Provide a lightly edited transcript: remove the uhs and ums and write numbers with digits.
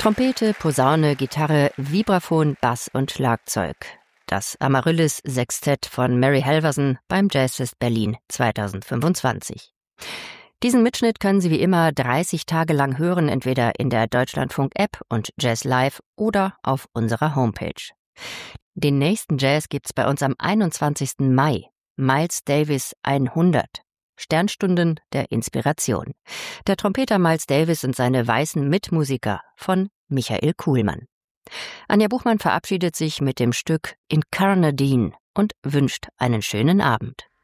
Trompete, Posaune, Gitarre, Vibraphon, Bass und Schlagzeug. Das Amaryllis-Sextett von Mary Halvorsen beim Jazzfest Berlin 2025. Diesen Mitschnitt können Sie wie immer 30 Tage lang hören, entweder in der Deutschlandfunk-App und Jazz Live oder auf unserer Homepage. Den nächsten Jazz gibt's bei uns am 21. Mai. Miles Davis 100. Sternstunden der Inspiration. Der Trompeter Miles Davis und seine weißen Mitmusiker von Michael Kuhlmann. Anja Buchmann verabschiedet sich mit dem Stück Incarnadine und wünscht einen schönen Abend.